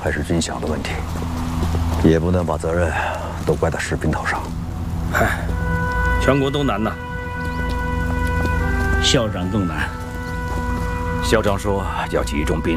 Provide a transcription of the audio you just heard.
还是军饷的问题，也不能把责任都怪到士兵头上。 唉，全国都难呐，校长更难。 校长说要集中兵